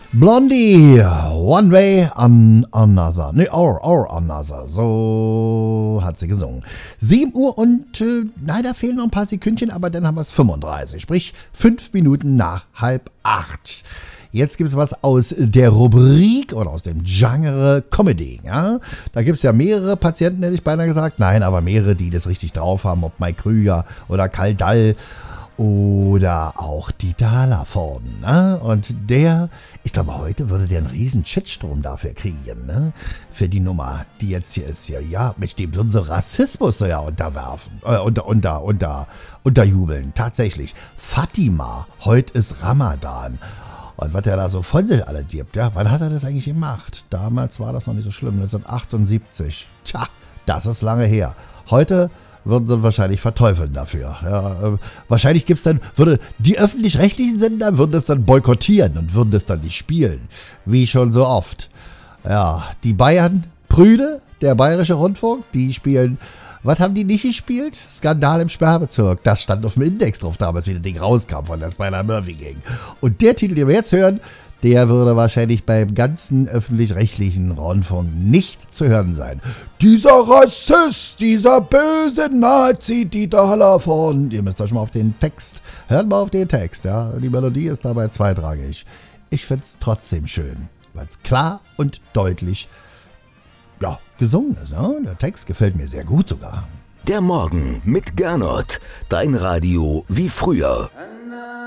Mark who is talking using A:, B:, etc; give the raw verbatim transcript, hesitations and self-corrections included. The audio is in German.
A: Blondie, One Way on Another. Ne, or, or Another. So hat sie gesungen. sieben Uhr und, äh, nein, da fehlen noch ein paar Sekündchen, aber dann haben wir es fünfunddreißig. Sprich, fünf Minuten nach halb acht. Jetzt gibt es was aus der Rubrik oder aus dem Genre Comedy. Ja? Da gibt es ja mehrere Patienten, hätte ich beinahe gesagt. Nein, aber mehrere, die das richtig drauf haben. Ob Mike Krüger oder Karl Dall. Oder auch Dieter Hallervorden. Ne? Und der, ich glaube, heute würde der einen riesen Shitstorm dafür kriegen. Ne? Für die Nummer, die jetzt hier ist. Ja, ja, mit dem würden sie Rassismus so ja unterwerfen. Äh, unter, unter, unter, unterjubeln. Tatsächlich. Fatima, heute ist Ramadan. Und was er da so von sich alle gibt, ja, wann hat er das eigentlich gemacht? Damals war das noch nicht so schlimm, neunzehnhundertachtundsiebzig. Tja, das ist lange her. Heute würden sie wahrscheinlich verteufeln dafür. Ja, äh, wahrscheinlich gibt's dann, würde die öffentlich-rechtlichen Sender würden das dann boykottieren und würden das dann nicht spielen. Wie schon so oft. Ja, die Bayern, Prüde, der Bayerische Rundfunk, die spielen, was haben die nicht gespielt? Skandal im Sperrbezirk. Das stand auf dem Index drauf damals, wie das Ding rauskam, von der Spider Murphy ging. Und der Titel, den wir jetzt hören, der würde wahrscheinlich beim ganzen öffentlich-rechtlichen Rundfunk nicht zu hören sein. Dieser Rassist, dieser böse Nazi, Dieter Hallervorden. Ihr müsst euch mal auf den Text, hört mal auf den Text, ja. Die Melodie ist dabei zweitrangig. Ich find's trotzdem schön, weil es klar und deutlich, ja, gesungen ist. Ja? Der Text gefällt mir sehr gut sogar.
B: Der Morgen mit Gernot. Dein Radio wie früher.